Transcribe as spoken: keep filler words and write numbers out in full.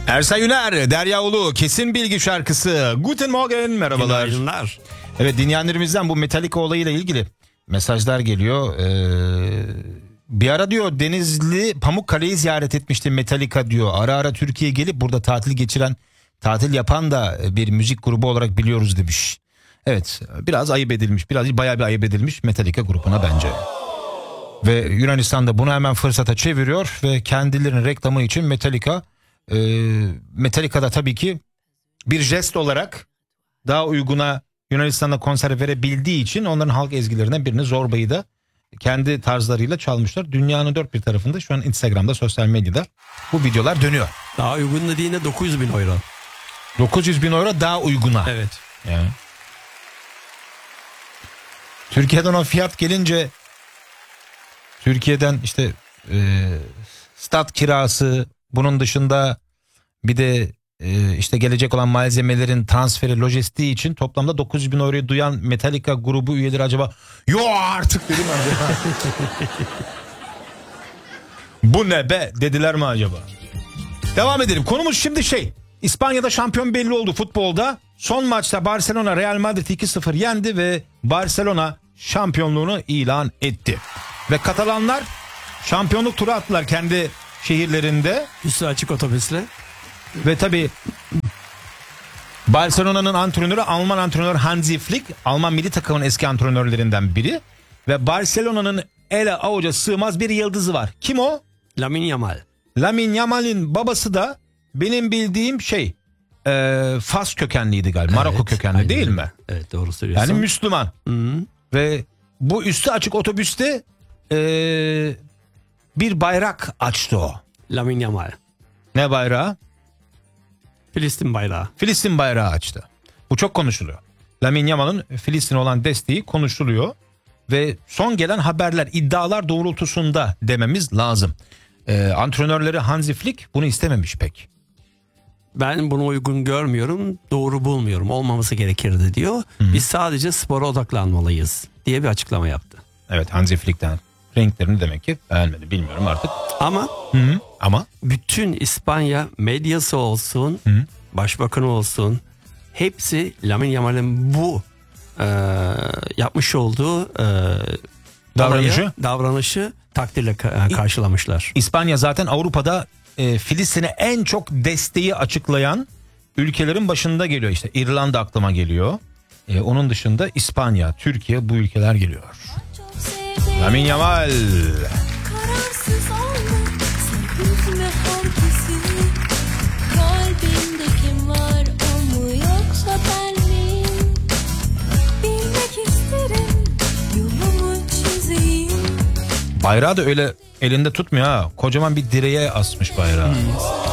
Ersay Üner, Derya Ulu, Kesin Bilgi şarkısı. Guten Morgen, merhabalar. Günaydınlar. Evet, dinleyenlerimizden bu Metallica olayıyla ilgili mesajlar geliyor. Ee, bir ara diyor Denizli Pamukkale'yi ziyaret etmişti Metallica diyor. Ara ara Türkiye'ye gelip burada tatil geçiren, tatil yapan da bir müzik grubu olarak biliyoruz demiş. Evet, biraz ayıp edilmiş, biraz bayağı bir ayıp edilmiş Metallica grubuna bence. Ve Yunanistan da bunu hemen fırsata çeviriyor ve kendilerinin reklamı için Metallica, e, Metallica'da tabii ki bir jest olarak daha uyguna Yunanistan'da konser verebildiği için onların halk ezgilerinden birini, Zorba'yı da kendi tarzlarıyla çalmışlar. Dünyanın dört bir tarafında şu an Instagram'da, sosyal medyada bu videolar dönüyor. Daha uygun dediğinde dokuz yüz bin euro. dokuz yüz bin euro daha uyguna. Evet. Yani. Türkiye'den o fiyat gelince, Türkiye'den işte e, stat kirası, bunun dışında bir de e, işte gelecek olan malzemelerin transferi, lojistiği için toplamda dokuz yüz bin euroyu duyan Metallica grubu üyeleri acaba yo artık dedi mi acaba? Bu ne be dediler mi acaba? Devam edelim. Konumuz şimdi şey, İspanya'da şampiyon belli oldu futbolda. Son maçta Barcelona Real Madrid iki sıfır yendi ve Barcelona şampiyonluğunu ilan etti. Ve Katalanlar şampiyonluk turu attılar kendi şehirlerinde. Üstü açık otobüsle. Ve tabii Barcelona'nın antrenörü Alman antrenör Hansi Flick, Alman milli takımın eski antrenörlerinden biri. Ve Barcelona'nın ele avuca sığmaz bir yıldızı var. Kim o? Lamine Yamal. Lamine Yamal'in babası da benim bildiğim şey e, Fas kökenliydi galiba. Evet, Maroko kökenli aynen. Değil mi? Evet, doğru söylüyorsun. Yani Müslüman. Hı-hı. Ve bu üstü açık otobüste e, bir bayrak açtı o. Lamine Yamal. Ne bayrağı? Filistin bayrağı. Filistin bayrağı açtı. Bu çok konuşuluyor. Lamine Yamal'ın Filistin'e olan desteği konuşuluyor. Ve son gelen haberler, iddialar doğrultusunda dememiz lazım. Ee, antrenörleri Hansi Flick bunu istememiş pek. Ben bunu uygun görmüyorum, doğru bulmuyorum, olmaması gerekirdi diyor. Hı-hı. Biz sadece spora odaklanmalıyız diye bir açıklama yaptı. Evet, Hansi Flick'ten renklerini demek ki beğenmedi, bilmiyorum artık. Ama Hı-hı. ama bütün İspanya medyası olsun, Hı-hı. başbakanı olsun, hepsi Lamine Yamal'in bu e, yapmış olduğu e, davranışı olaya, davranışı takdirle ka- karşılamışlar. İspanya zaten Avrupa'da e, Filistin'e en çok desteği açıklayan ülkelerin başında geliyor. İşte İrlanda aklıma geliyor. E, onun dışında İspanya, Türkiye, bu ülkeler geliyor. Lamine Yamal. Kararsız olma, sen üzme herkesi. Kalbinde kim var, o mu yoksa ben miyim? Bilmek isterim, yolumu çizeyim. Bayrağı da öyle elinde tutmuyor ha. Kocaman bir direğe asmış bayrağı. Hmm.